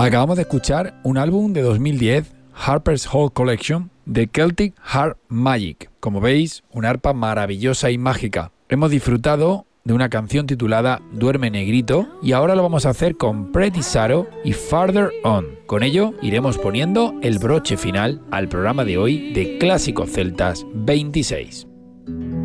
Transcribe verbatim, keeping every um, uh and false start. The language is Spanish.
Acabamos de escuchar un álbum de dos mil diez, Harper's Hall Collection, de Celtic Harp Magic. Como veis, una arpa maravillosa y mágica. Hemos disfrutado de una canción titulada Duerme Negrito y ahora lo vamos a hacer con Pretty Saro y Farther On. Con ello iremos poniendo el broche final al programa de hoy de Clásicos Celtas veintiséis.